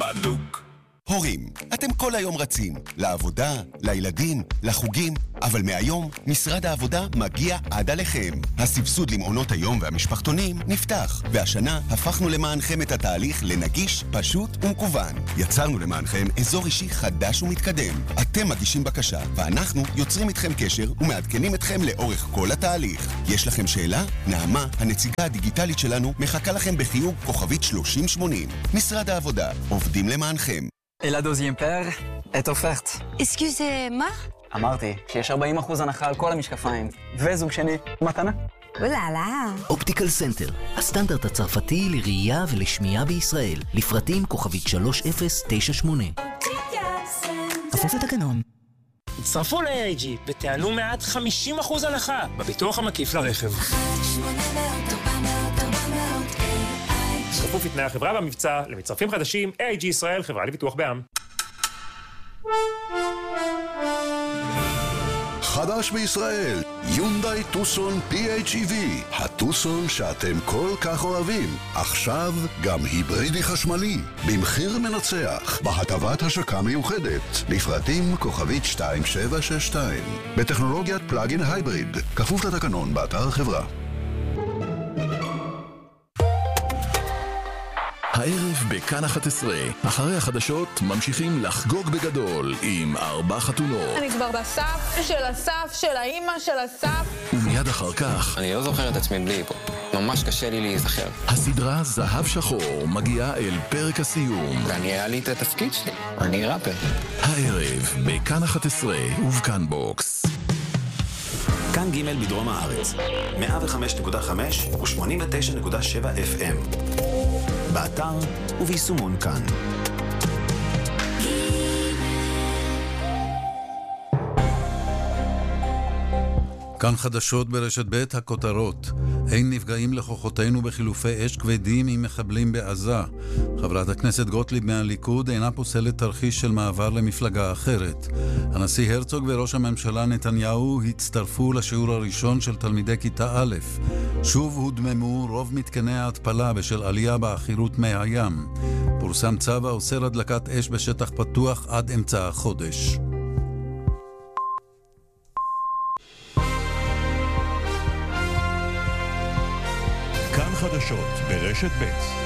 בבלוק. הורים, אתם כל היום רצים, לעבודה, לילדים, לחוגים, אבל מהיום משרד העבודה מגיע עד עליכם. הסבסוד למעונות היום והמשפחתונים נפתח, והשנה הפכנו למענכם את התהליך לנגיש, פשוט ומקוון. יצרנו למענכם אזור אישי חדש ומתקדם. אתם מגישים בקשה, ואנחנו יוצרים איתכם קשר ומעדכנים אתכם לאורך כל התהליך. יש לכם שאלה? נעמה, הנציגה הדיגיטלית שלנו, מחכה לכם בחיוג כוכבית 3080. משרד העבודה, עובדים למענכם. Et la deuxième paire est offerte. Excusez-moi? אמרתי שיש 40% הנחה על כל המשקפיים, וזוג שני, מתנה. אוללה. אופטיקל סנטר, הסטנדרט הצרפתי לראייה ולשמיעה בישראל, לפרטים כוכבית 3098. כפוף לתקנון. הצטרפו ל-AIG ותענו מעט 50% הנחה בביטוח המקיף לרכב. כפוף לתנאי החברה במבצע, למצטרפים חדשים, AIG ישראל, חברה לביטוח בע"מ. חדש בישראל, יונדאי טוסון PHEV, הטוסון שאתם כל כך אוהבים, עכשיו גם היברידי חשמלי, במחיר מנצח, בהטבת השקה מיוחדת, לפרטים כוכבית 2762, בטכנולוגיית פלאגין הייבריד, כפוף לתקנון באתר החברה. הערב בכאן 11, אחרי החדשות ממשיכים לחגוג בגדול עם 4 חתונות. אני כבר בסף של הסף של האמא של הסף. ומיד אחר כך... אני לא זוכר את עצמי בלי פה. ממש קשה לי להיזכר. הסדרה זהב שחור מגיעה אל פרק הסיום. ואני היה לי את התפקיד שלי. אני ראפר. הערב בכאן 11 ובכאן בוקס. כאן ג' בדרום הארץ. 105.5 ו-89.7 FM. באתר וביישומון כאן. כאן חדשות ברשת ב' הכותרות. אין נפגעים לכוחותינו בחילופי אש כבדים עם מחבלים בעזה. חברת הכנסת גוטליב מהליכוד אינה פוסלת תרחיש של מעבר למפלגה אחרת. הנשיא הרצוג וראש הממשלה נתניהו הצטרפו לשיעור הראשון של תלמידי כיתה א'. שוב הודממו רוב מתקני ההתפלה בשל עלייה באחירות מי הים. פורסם צו האוסר הדלקת אש בשטח פתוח עד אמצע החודש. חדשות ברשת ב'.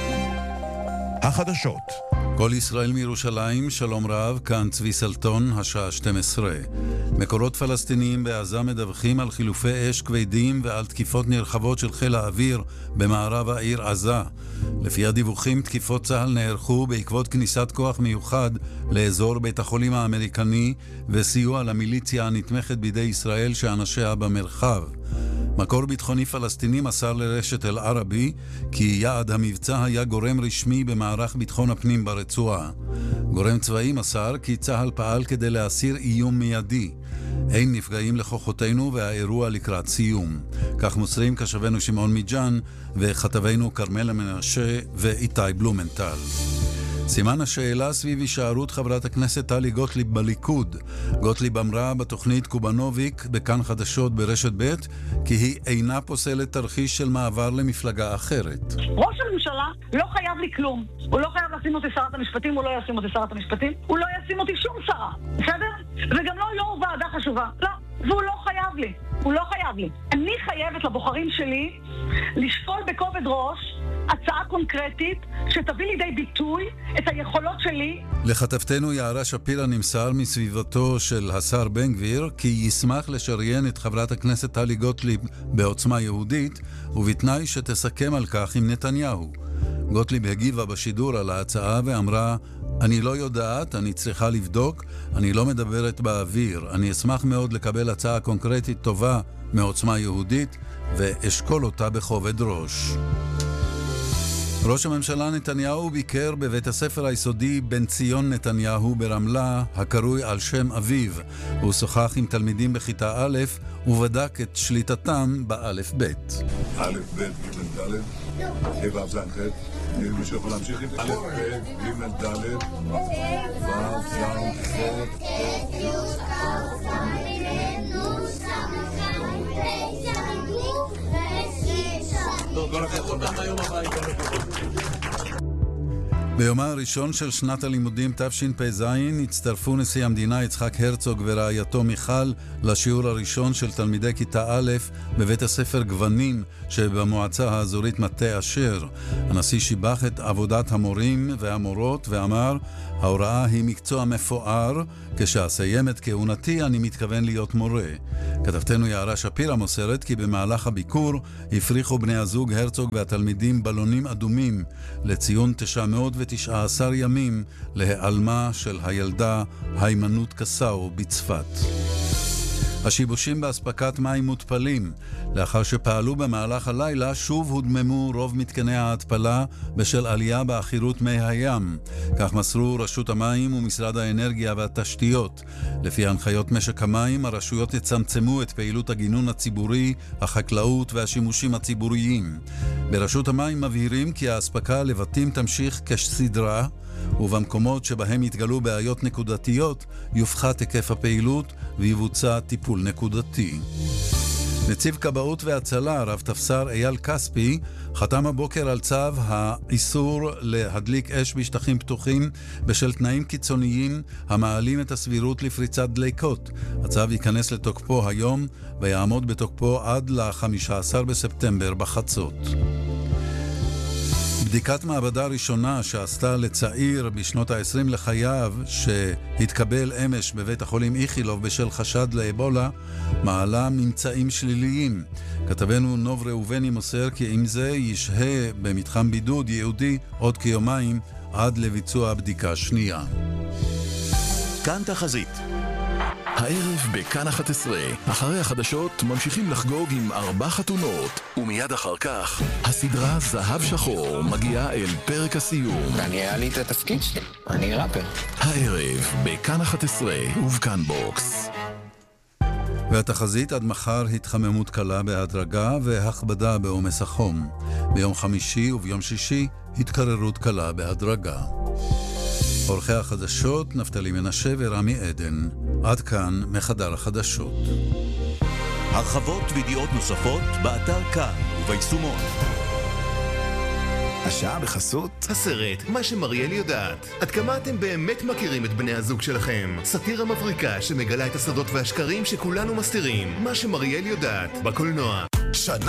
החדשות. כל ישראל מירושלים, שלום רב, כאן צבי סלטון, השעה 12. מקורות פלסטיניים בעזה מדווחים על חילופי אש כבדים ועל תקיפות נרחבות של חיל האוויר במערב העיר עזה. לפי הדיווחים, תקיפות צה"ל נערכו בעקבות כניסת כוח מיוחד לאזור בית החולים האמריקני וסיוע למיליציה הנתמכת בידי ישראל שאנשיה במרחב. מקור ביטחוני פלסטיני מסר לרשת אל-ערבי כי יעד המבצע היה גורם רשמי במערך ביטחון הפנים ברצועה. גורם צבאי מסר כי צה"ל פעל כדי להסיר איום מיידי. אין נפגעים לכוחותינו והאירוע לקראת סיום. כך מוסרים קשבנו שמעון מיג'אן וכתבנו קרמלה מנשה ואיתי בלומנטל. סימן השאלה סביב הישארות חברת הכנסת טלי גוטליב בליכוד. גוטליב אמרה בתוכנית קובנוביק בכאן חדשות ברשת ב' כי היא אינה פוסלת תרחיש של מעבר למפלגה אחרת. ראש הממשלה לא חייב לי כלום. הוא לא חייב לשים אותי שרת המשפטים, הוא לא ישים אותי שרת המשפטים, הוא לא ישים אותי שום שרה, בסדר? וגם לא יו"ר ועדה חשובה. לא, והוא לא חייב לי. הוא לא חייב לי. אני חייבת לבוחרים שלי לשקול בכובד ראש הצעה קונקרטית שתביא לידי ביטוי את היכולות שלי. לכתבתנו יערה שפירא נמסר מסביבתו של השר בן גביר כי ישמח לשריין את חברת הכנסת טלי גוטליב בעוצמה יהודית ובתנאי שתסכם על כך עם נתניהו. גוטליב הגיבה בשידור על ההצעה ואמרה, אני לא יודעת, אני צריכה לבדוק, אני לא מדברת באוויר, אני אשמח מאוד לקבל הצעה קונקרטית טובה מעוצמה יהודית ואשקול אותה בכובד ראש. ראש הממשלה נתניהו ביקר בבית הספר היסודי בן ציון נתניהו ברמלה, הקרוי על שם אביו. הוא שוחח עם תלמידים בכיתה א' ובדק את שליטתם באלף ב'. א' ב' ג' ד' ה' ו' ז' ח'. מישהו יכול להמשיך איתי? א' ב' ג' ד' ו' ז' ח' ביומה הראשון של שנת הלימודים תשפ"ז הצטרפו נשיא המדינה יצחק הרצוג ורעייתו מיכל לשיעור הראשון של תלמידי כיתה א' בבית הספר גוונים שבמועצה האזורית מטה אשר. הנשיא שיבח את עבודת המורים והמורות ואמר, ההוראה היא מקצוע מפואר, כשאסיים את כהונתי אני מתכוון להיות מורה. כתבתנו יערה שפירא מוסרת כי במהלך הביקור הפריחו בני הזוג הרצוג והתלמידים בלונים אדומים לציון 919 ימים להיעלמה של הילדה היימנוט קסאו בצפת. השיבושים באספקת מים מותפלים. לאחר שפעלו במהלך הלילה, שוב הודממו רוב מתקני ההתפלה בשל עלייה באחירות מי הים. כך מסרו רשות המים ומשרד האנרגיה והתשתיות. לפי הנחיות משק המים, הרשויות יצמצמו את פעילות הגינון הציבורי, החקלאות והשימושים הציבוריים. ברשות המים מבהירים כי האספקה לבתים תמשיך כשסדרה, ובמקומות שבהם יתגלו בעיות נקודתיות יופחת היקף הפעילות ויבוצע טיפול נקודתי. נציב כבאות והצלה, רב תפסר אייל כספי, חתם הבוקר על צו האיסור להדליק אש בשטחים פתוחים בשל תנאים קיצוניים המעלים את הסבירות לפריצת דליקות. הצו ייכנס לתוקפו היום ויעמוד בתוקפו עד ל-15 בספטמבר בחצות. בדיקת מעבדה ראשונה שעשתה לצעיר בשנות ה-20 לחייו שהתקבל אמש בבית החולים איכילוב בשל חשד לאבולה מעלה ממצאים שליליים. כתבנו נוב ראובני מוסר כי עם זה ישהה במתחם בידוד יהודי עוד כיומיים עד לביצוע בדיקה שנייה. כאן תחזית. הערב בכאן 11, אחרי החדשות ממשיכים לחגוג עם 4 חתונות, ומיד אחר כך הסדרה זהב שחור מגיעה אל פרק הסיום. ואני היה את התפקיד שלי, אני ראפר. הערב בכאן 11 ובכאן בוקס. והתחזית עד מחר התחממות קלה בהדרגה והכבדה בעומס החום. ביום חמישי וביום שישי התקררות קלה בהדרגה. עורכי החדשות נפתלי מנשה ורמי עדן. עד כאן מחדר החדשות. הרחבות וידיעות נוספות באתר כאן וביישומון. השעה בחסות הסרט מה שמריאל יודעת. עד כמה אתם באמת מכירים את בני הזוג שלכם? סאטירה מבריקה שמגלה את הסודות והשקרים שכולנו מסתירים. מה שמריאל יודעת בקולנוע.